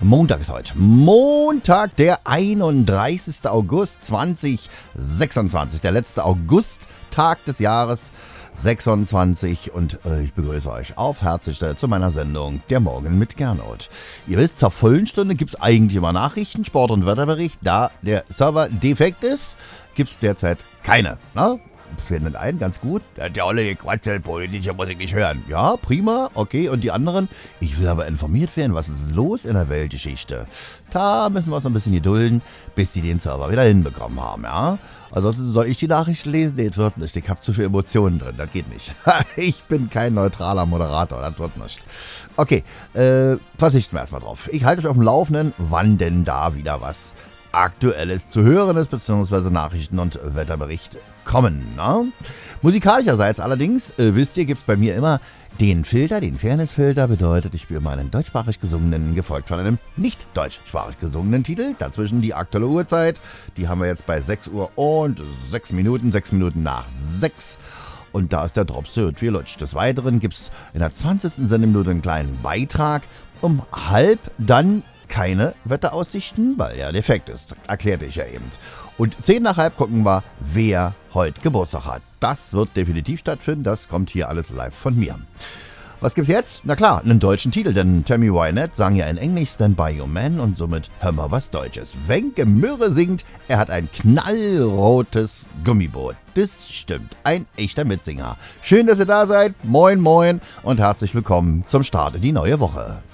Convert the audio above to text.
Montag ist heute. Montag, der 31. August 2026. Der letzte Augusttag des Jahres 26. Und ich begrüße euch auf herzlich zu meiner Sendung Der Morgen mit Gernot. Ihr wisst, zur vollen Stunde gibt es eigentlich immer Nachrichten, Sport- und Wetterbericht. Da der Server defekt ist, gibt es derzeit keine. Ne? Findet einen ganz gut. Der olle Quatsch, politische muss ich nicht hören. Ja, prima, okay. Und die anderen? Ich will aber informiert werden, was ist los in der Weltgeschichte. Da müssen wir uns ein bisschen gedulden, bis die den Server wieder hinbekommen haben, ja. Ansonsten soll ich die Nachrichten lesen? Nee, das wird nicht. Ich habe zu viele Emotionen drin, das geht nicht. Ich bin kein neutraler Moderator, das wird nicht. Okay, verzichten wir erstmal drauf. Ich halte euch auf dem Laufenden, wann denn da wieder was Aktuelles zu hören ist, beziehungsweise Nachrichten und Wetterbericht kommen. Na? Musikalischerseits allerdings, wisst ihr, gibt es bei mir immer den Filter, den Fairness-Filter, bedeutet, ich spiele meinen deutschsprachig gesungenen, gefolgt von einem nicht deutschsprachig gesungenen Titel. Dazwischen die aktuelle Uhrzeit, die haben wir jetzt bei 6 Uhr und 6 Minuten nach 6. Und da ist der Drops wie lutscht. Des Weiteren gibt es in der 20. Sendeminute einen kleinen Beitrag. Um halb dann keine Wetteraussichten, weil ja defekt ist. Erklärte ich ja eben. Und 10 nach halb gucken wir, wer heute Geburtstag hat. Das wird definitiv stattfinden. Das kommt hier alles live von mir. Was gibt's jetzt? Na klar, einen deutschen Titel, denn Tammy Wynette sang ja in Englisch Stand By Your Man und somit hör mal was Deutsches. Wenke Mürre singt, er hat ein knallrotes Gummiboot. Das stimmt, ein echter Mitsinger. Schön, dass ihr da seid. Moin moin und herzlich willkommen zum Start in die neue Woche.